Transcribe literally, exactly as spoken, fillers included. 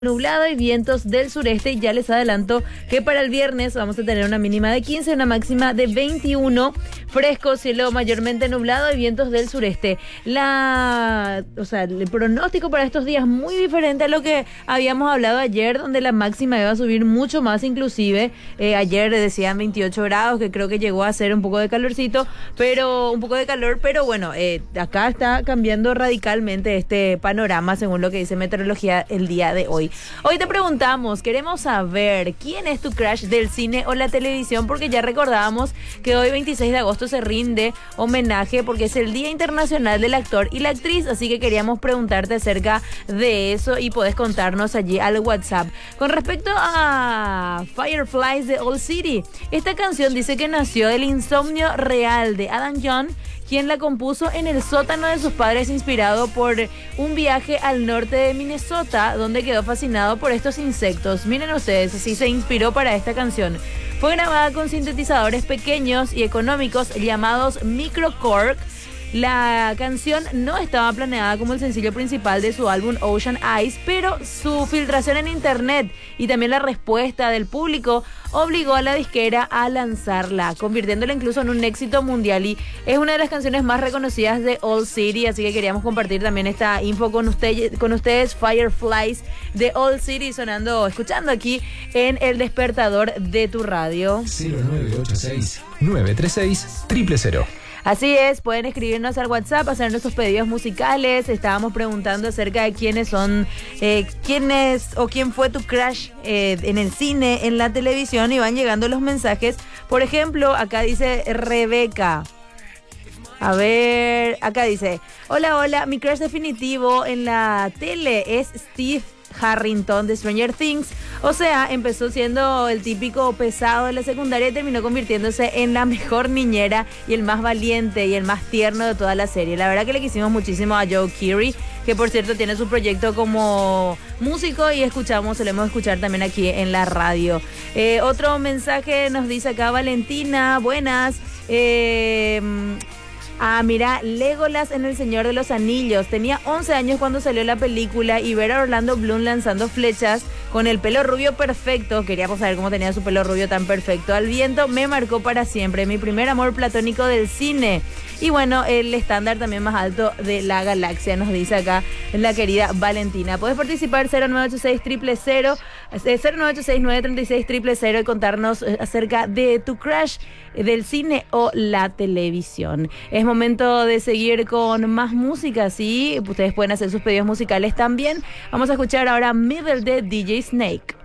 Nublado y vientos del sureste. Ya les adelanto que para el viernes vamos a tener una mínima de quince, una máxima de veintiuno. Fresco, cielo mayormente nublado y vientos del sureste. La, o sea, el pronóstico para estos días muy diferente a lo que habíamos hablado ayer, donde la máxima iba a subir mucho más inclusive. Eh, ayer decían veintiocho grados, que creo que llegó a ser un poco de calorcito, pero un poco de calor, pero bueno, eh, acá está cambiando radicalmente este panorama según lo que dice meteorología el día de hoy. Hoy te preguntamos, queremos saber quién es tu crush del cine o la televisión, porque ya recordábamos que hoy veintiséis de agosto se rinde homenaje porque es el Día Internacional del Actor y la Actriz, así que queríamos preguntarte acerca de eso y podés contarnos allí al WhatsApp. Con respecto a Fireflies de Old City, esta canción dice que nació del insomnio real de Adam Young, quien la compuso en el sótano de sus padres, inspirado por un viaje al norte de Minnesota, donde quedó fascinado por estos insectos. Miren ustedes, así se inspiró para esta canción. Fue grabada con sintetizadores pequeños y económicos llamados Microkorg. La canción no estaba planeada como el sencillo principal de su álbum Ocean Eyes, pero su filtración en internet y también la respuesta del público obligó a la disquera a lanzarla, convirtiéndola incluso en un éxito mundial, y es una de las canciones más reconocidas de Old City, así que queríamos compartir también esta info con, usted, con ustedes. Fireflies de Old City sonando, escuchando aquí en El Despertador de tu radio. cero nueve ocho seis, nueve tres seis, cero cero cero. Así es, pueden escribirnos al WhatsApp, hacernos sus pedidos musicales. Estábamos preguntando acerca de quiénes son, eh, quién es o quién fue tu crush eh, en el cine, en la televisión, y van llegando los mensajes. Por ejemplo, acá dice Rebeca. A ver, acá dice: hola, hola, mi crush definitivo en la tele es Steve Harrington de Stranger Things. O sea, empezó siendo el típico pesado de la secundaria y terminó convirtiéndose en la mejor niñera y el más valiente y el más tierno de toda la serie. La verdad que le quisimos muchísimo a Joe Keery, que por cierto tiene su proyecto como músico y escuchamos, solemos escuchar también aquí en la radio. Eh, otro mensaje nos dice acá Valentina: buenas. Eh... Ah, mira, Legolas en El Señor de los Anillos. Tenía once años cuando salió la película, y ver a Orlando Bloom lanzando flechas con el pelo rubio perfecto, queríamos saber cómo tenía su pelo rubio tan perfecto, al viento, me marcó para siempre. Mi primer amor platónico del cine. Y bueno, el estándar también más alto de la galaxia, nos dice acá la querida Valentina. Puedes participar cero nueve ocho seis, cero cero cero, cero nueve ocho seis, nueve tres seis, cero cero cero y contarnos acerca de tu crush del cine o la televisión. Es momento de seguir con más música, ¿sí? Ustedes pueden hacer sus pedidos musicales también. Vamos a escuchar ahora Middle de D J Snake.